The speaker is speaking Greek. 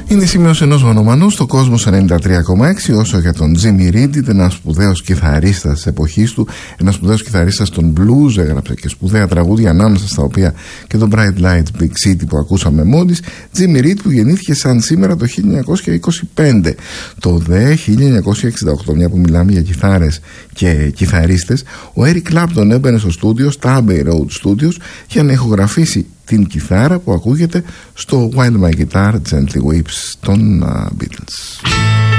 Είναι η σημείωση ενός μονομανού στο Κόσμος 93,6. Όσο για τον Jimmy Reed, ένας σπουδαίος κιθαρίστας της εποχής του, ένας σπουδαίος κιθαρίστας των blues, έγραψε και σπουδαία τραγούδια, ανάμεσα στα οποία και το Bright Lights Big City που ακούσαμε μόλις. Jimmy Reed, που γεννήθηκε σαν σήμερα το 1925. Το δε 1968, μια που μιλάμε για κιθάρες και κιθαρίστες, ο Eric Clapton έμπαινε στο στούντιο, στα Abbey Road Studios, για να ηχογραφήσει την κιθάρα που ακούγεται στο While My Guitar Gently Weeps των Beatles.